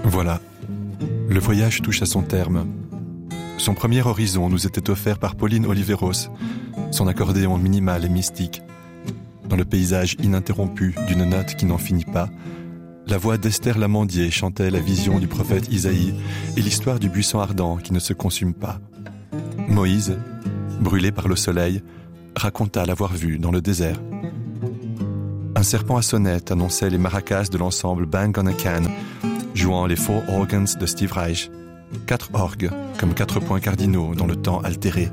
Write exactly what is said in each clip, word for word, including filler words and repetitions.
Voilà, le voyage touche à son terme. Son premier horizon nous était offert par Pauline Oliveros, son accordéon minimal et mystique. Dans le paysage ininterrompu d'une note qui n'en finit pas, la voix d'Esther Lamandier chantait la vision du prophète Isaïe et l'histoire du buisson ardent qui ne se consume pas. Moïse, brûlé par le soleil, raconta l'avoir vu dans le désert. Un serpent à sonnette annonçait les maracas de l'ensemble Bang on a Can, jouant les Four Organs de Steve Reich, quatre orgues comme quatre points cardinaux dans le temps altéré.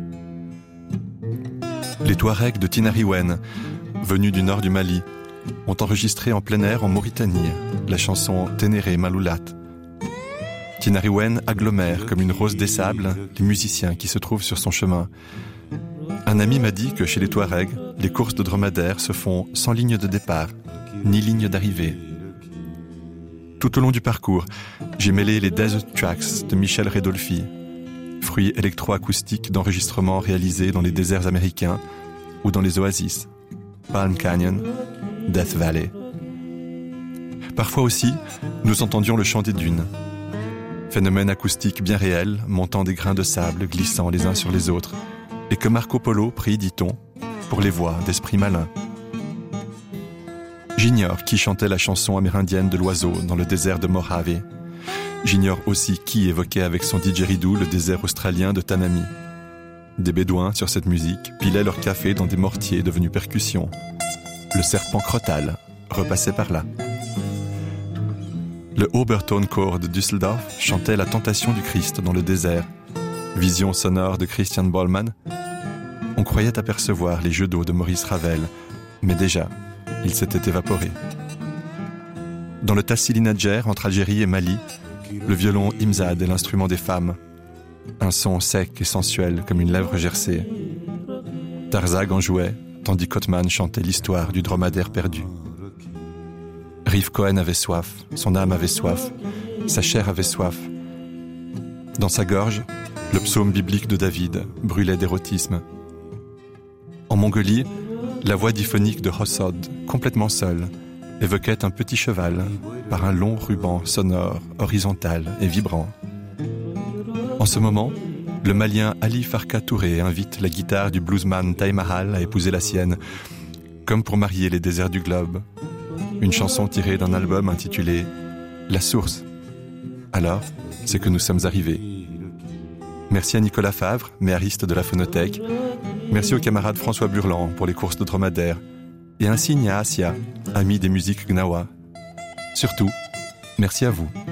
Les Touaregs de Tinariwen, venus du nord du Mali, ont enregistré en plein air en Mauritanie la chanson Ténéré Maloulat. Tinariwen agglomère comme une rose des sables les musiciens qui se trouvent sur son chemin. Un ami m'a dit que chez les Touaregs, les courses de dromadaires se font sans ligne de départ, ni ligne d'arrivée. Tout au long du parcours, j'ai mêlé les Desert Tracks de Michel Redolfi, fruits électroacoustiques d'enregistrements réalisés dans les déserts américains ou dans les oasis, Palm Canyon, Death Valley. Parfois aussi, nous entendions le chant des dunes. Phénomène acoustique bien réel, montant des grains de sable glissant les uns sur les autres, et que Marco Polo prit, dit-on, pour les voix d'esprits malins. J'ignore qui chantait la chanson amérindienne de l'oiseau dans le désert de Mojave. J'ignore aussi qui évoquait avec son didgeridoo le désert australien de Tanami. Des bédouins sur cette musique pilaient leur café dans des mortiers devenus percussions. Le serpent crotal repassait par là. Le Obertonchor de Düsseldorf chantait la tentation du Christ dans le désert. Vision sonore de Christian Bollmann. On croyait apercevoir les jeux d'eau de Maurice Ravel, mais déjà, il s'était évaporé. Dans le Tassili Nadjer, entre Algérie et Mali, le violon Imzad est l'instrument des femmes. Un son sec et sensuel comme une lèvre gercée. Tarzag en jouait, tandis qu'Othman chantait l'histoire du dromadaire perdu. Rive Cohen avait soif, son âme avait soif, sa chair avait soif. Dans sa gorge, le psaume biblique de David brûlait d'érotisme. En Mongolie, la voix diphonique de Hossod, complètement seule, évoquait un petit cheval par un long ruban sonore, horizontal et vibrant. En ce moment, le Malien Ali Farka Touré invite la guitare du bluesman Taj Mahal à épouser la sienne, comme pour marier les déserts du globe. Une chanson tirée d'un album intitulé « La source ». Alors, c'est que nous sommes arrivés. Merci à Nicolas Favre, méhariste de la Phonothèque. Merci au camarade François Burland pour les courses de dromadaire. Et un signe à Asia, ami des musiques Gnawa. Surtout, merci à vous.